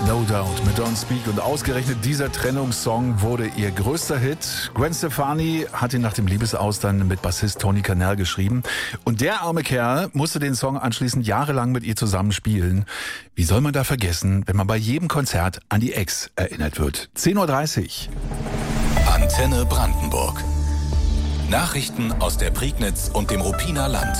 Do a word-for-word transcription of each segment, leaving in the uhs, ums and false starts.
No Doubt mit Don't Speak und ausgerechnet dieser Trennungssong wurde ihr größter Hit. Gwen Stefani hat ihn nach dem Liebesaus dann mit Bassist Tony Canal geschrieben und der arme Kerl musste den Song anschließend jahrelang mit ihr zusammen spielen. Wie soll man da vergessen, wenn man bei jedem Konzert an die Ex erinnert wird? zehn Uhr dreißig. Antenne Brandenburg. Nachrichten aus der Prignitz und dem Ruppiner Land.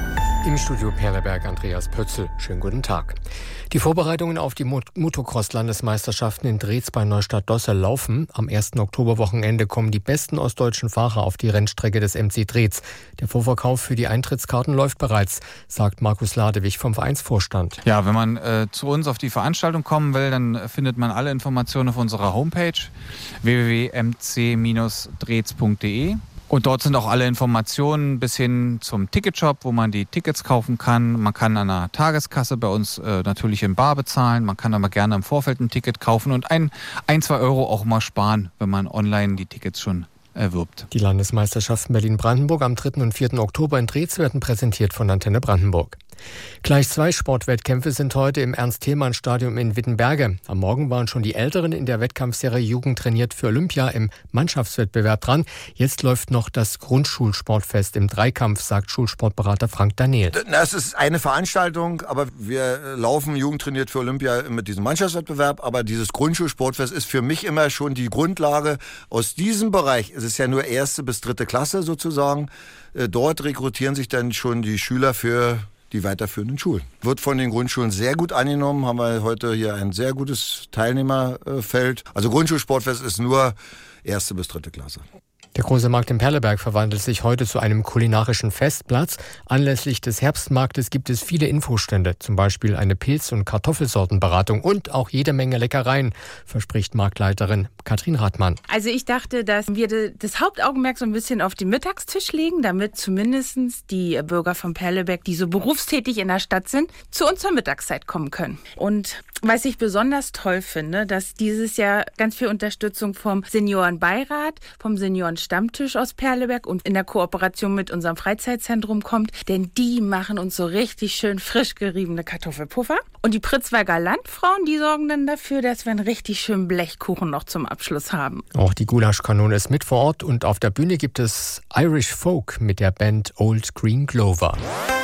Im Studio Perleberg Andreas Pötzl. Schönen guten Tag. Die Vorbereitungen auf die Motocross-Landesmeisterschaften in Drez bei Neustadt-Dossel laufen. Am ersten Oktoberwochenende kommen die besten ostdeutschen Fahrer auf die Rennstrecke des M C Drez. Der Vorverkauf für die Eintrittskarten läuft bereits, sagt Markus Ladewig vom Vereinsvorstand. Ja, wenn man äh, zu uns auf die Veranstaltung kommen will, dann findet man alle Informationen auf unserer Homepage w w w punkt m c dash drez punkt d e. Und dort sind auch alle Informationen bis hin zum Ticketshop, wo man die Tickets kaufen kann. Man kann an einer Tageskasse bei uns äh, natürlich in bar bezahlen. Man kann aber gerne im Vorfeld ein Ticket kaufen und ein, ein, zwei Euro auch mal sparen, wenn man online die Tickets schon erwirbt. Die Landesmeisterschaften Berlin-Brandenburg am dritten und vierten Oktober in Drez werden präsentiert von Antenne Brandenburg. Gleich zwei Sportwettkämpfe sind heute im Ernst-Thälmann-Stadion in Wittenberge. Am Morgen waren schon die Älteren in der Wettkampfserie Jugend trainiert für Olympia im Mannschaftswettbewerb dran. Jetzt läuft noch das Grundschulsportfest im Dreikampf, sagt Schulsportberater Frank Daniel. Es ist eine Veranstaltung, aber wir laufen Jugend trainiert für Olympia mit diesem Mannschaftswettbewerb. Aber dieses Grundschulsportfest ist für mich immer schon die Grundlage. Aus diesem Bereich, es ist ja nur erste bis dritte Klasse sozusagen, dort rekrutieren sich dann schon die Schüler für die weiterführenden Schulen. Wird von den Grundschulen sehr gut angenommen, haben wir heute hier ein sehr gutes Teilnehmerfeld. Also Grundschulsportfest ist nur erste bis dritte Klasse. Der große Markt in Perleberg verwandelt sich heute zu einem kulinarischen Festplatz. Anlässlich des Herbstmarktes gibt es viele Infostände, zum Beispiel eine Pilz- und Kartoffelsortenberatung und auch jede Menge Leckereien, verspricht Marktleiterin Katrin Rathmann. Also ich dachte, dass wir das Hauptaugenmerk so ein bisschen auf den Mittagstisch legen, damit zumindest die Bürger von Perleberg, die so berufstätig in der Stadt sind, zu uns zur Mittagszeit kommen können. Und was ich besonders toll finde, dass dieses Jahr ganz viel Unterstützung vom Seniorenbeirat, vom Seniorenstammtisch aus Perleberg und in der Kooperation mit unserem Freizeitzentrum kommt, denn die machen uns so richtig schön frisch geriebene Kartoffelpuffer. Und die Pritzwalker Landfrauen, die sorgen dann dafür, dass wir einen richtig schönen Blechkuchen noch zum Abschluss haben. Auch die Gulaschkanone ist mit vor Ort und auf der Bühne gibt es Irish Folk mit der Band Old Green Clover.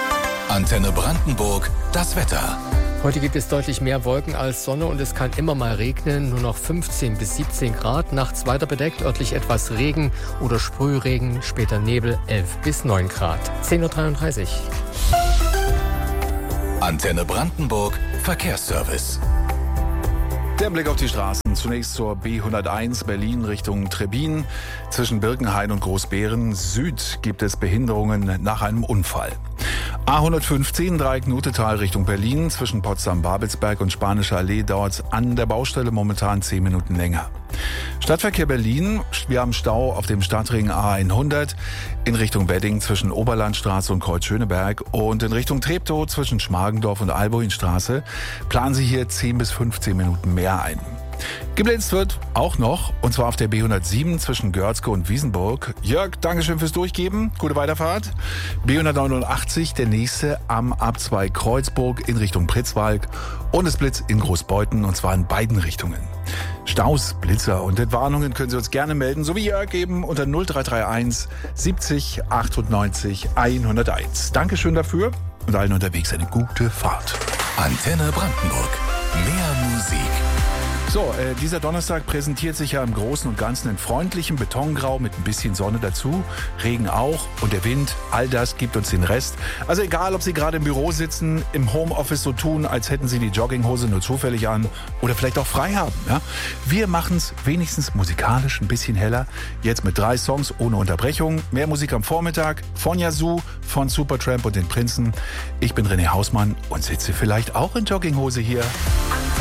Antenne Brandenburg, das Wetter. Heute gibt es deutlich mehr Wolken als Sonne und es kann immer mal regnen. Nur noch fünfzehn bis siebzehn Grad. Nachts weiter bedeckt, örtlich etwas Regen oder Sprühregen. Später Nebel, elf bis neun Grad. zehn Uhr dreiunddreißig. Antenne Brandenburg, Verkehrsservice. Der Blick auf die Straßen. Zunächst zur B hunderteins Berlin Richtung Trebbin. Zwischen Birkenhain und Großbeeren Süd gibt es Behinderungen nach einem Unfall. A hundertfünfzehn Dreieck Nutetal Richtung Berlin. Zwischen Potsdam-Babelsberg und Spanische Allee dauert es an der Baustelle momentan zehn Minuten länger. Stadtverkehr Berlin. Wir haben Stau auf dem Stadtring A hundert in Richtung Wedding zwischen Oberlandstraße und Kreuz-Schöneberg und in Richtung Treptow zwischen Schmargendorf und Albuinstraße planen Sie hier zehn bis fünfzehn Minuten mehr ein. Geblitzt wird auch noch, und zwar auf der B hundertsieben zwischen Görzke und Wiesenburg. Jörg, Dankeschön fürs Durchgeben. Gute Weiterfahrt. B hundertneunundachtzig, der nächste am Abzweig Kreuzburg in Richtung Pritzwalk. Und es blitzt in Großbeuthen, und zwar in beiden Richtungen. Staus, Blitzer und Entwarnungen können Sie uns gerne melden, so wie Jörg eben unter null drei drei eins siebzig achtundneunzig hunderteins. Dankeschön dafür und allen unterwegs eine gute Fahrt. Antenne Brandenburg. Mehr Musik. So, äh, dieser Donnerstag präsentiert sich ja im Großen und Ganzen in freundlichem Betongrau mit ein bisschen Sonne dazu, Regen auch und der Wind, all das gibt uns den Rest. Also egal, ob Sie gerade im Büro sitzen, im Homeoffice so tun, als hätten Sie die Jogginghose nur zufällig an oder vielleicht auch frei haben. Ja? Wir machen es wenigstens musikalisch ein bisschen heller, jetzt mit drei Songs ohne Unterbrechung. Mehr Musik am Vormittag von Yazoo, von Supertramp und den Prinzen. Ich bin René Hausmann und sitze vielleicht auch in Jogginghose hier.